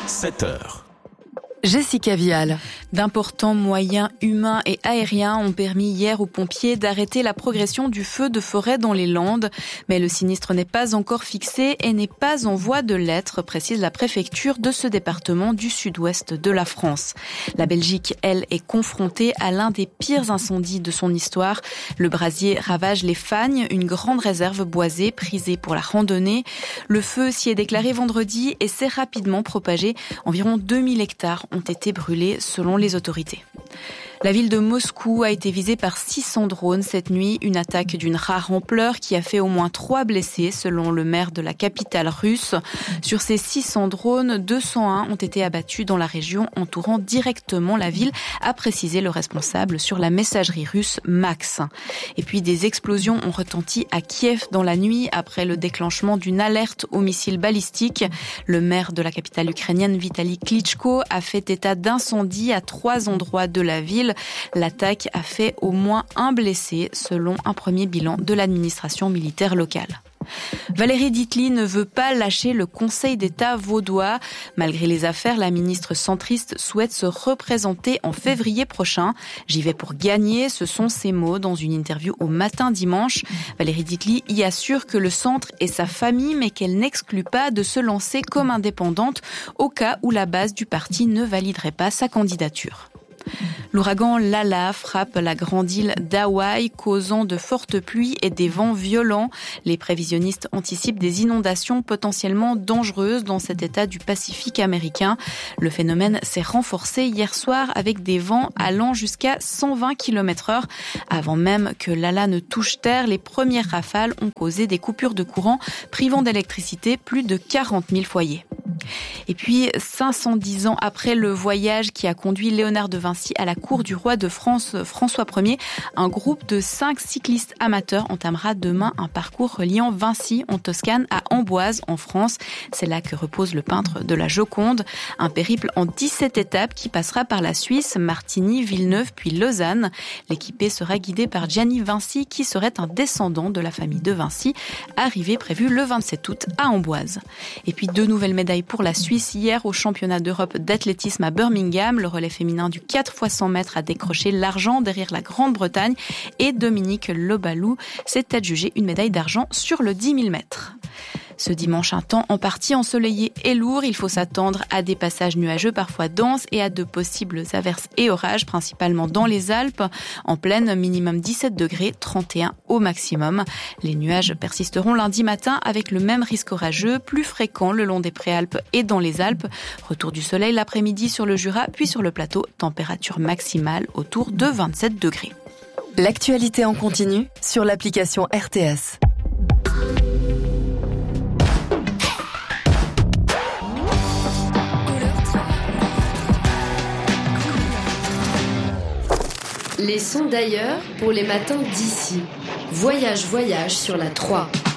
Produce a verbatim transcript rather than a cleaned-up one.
sept heures. Jessica Vial. D'importants moyens humains et aériens ont permis hier aux pompiers d'arrêter la progression du feu de forêt dans les Landes. Mais le sinistre n'est pas encore fixé et n'est pas en voie de l'être, précise la préfecture de ce département du sud-ouest de la France. La Belgique, elle, est confrontée à l'un des pires incendies de son histoire. Le brasier ravage les Fagnes, une grande réserve boisée prisée pour la randonnée. Le feu s'y est déclaré vendredi et s'est rapidement propagé. Environ deux mille hectares ont été brûlés selon les autorités. La ville de Moscou a été visée par six cents drones cette nuit, une attaque d'une rare ampleur qui a fait au moins trois blessés selon le maire de la capitale russe. Sur ces six cents drones, deux cent un ont été abattus dans la région entourant directement la ville, a précisé le responsable sur la messagerie russe Max. Et puis des explosions ont retenti à Kiev dans la nuit après le déclenchement d'une alerte aux missiles balistiques. Le maire de la capitale ukrainienne Vitali Klitschko a fait état d'incendie à trois endroits de la ville. L'attaque a fait au moins un blessé, selon un premier bilan de l'administration militaire locale. Valérie Dittli ne veut pas lâcher le Conseil d'État vaudois. Malgré les affaires, la ministre centriste souhaite se représenter en février prochain. J'y vais pour gagner, ce sont ses mots dans une interview au Matin dimanche. Valérie Dittli y assure que le centre est sa famille, mais qu'elle n'exclut pas de se lancer comme indépendante au cas où la base du parti ne validerait pas sa candidature. L'ouragan Lala frappe la grande île d'Hawaï, causant de fortes pluies et des vents violents. Les prévisionnistes anticipent des inondations potentiellement dangereuses dans cet état du Pacifique américain. Le phénomène s'est renforcé hier soir avec des vents allant jusqu'à cent vingt kilomètres heure. Avant même que Lala ne touche terre, les premières rafales ont causé des coupures de courant, privant d'électricité plus de quarante mille foyers. Et puis, cinq cent dix ans après le voyage qui a conduit Léonard de Vinci à la cour du roi de France François Ier, un groupe de cinq cyclistes amateurs entamera demain un parcours reliant Vinci en Toscane à Amboise en France. C'est là que repose le peintre de la Joconde. Un périple en dix-sept étapes qui passera par la Suisse, Martigny, Villeneuve puis Lausanne. L'équipée sera guidée par Gianni Vinci qui serait un descendant de la famille de Vinci, arrivée prévue le vingt-sept août à Amboise. Et puis deux nouvelles médailles pour la Suisse hier au championnat d'Europe d'athlétisme à Birmingham. Le relais féminin du quatre fois cent mètres a décroché l'argent derrière la Grande-Bretagne et Dominique Lobalou s'est adjugé une médaille d'argent sur le dix mille mètres. Ce dimanche, un temps en partie ensoleillé et lourd. Il faut s'attendre à des passages nuageux, parfois denses, et à de possibles averses et orages, principalement dans les Alpes. En plaine, minimum dix-sept degrés, trente et un au maximum. Les nuages persisteront lundi matin avec le même risque orageux, plus fréquent le long des Préalpes et dans les Alpes. Retour du soleil l'après-midi sur le Jura, puis sur le plateau. Température maximale autour de vingt-sept degrés. L'actualité en continu sur l'application R T S. Les sons d'ailleurs pour les matins d'ici. Voyage, voyage sur la trois.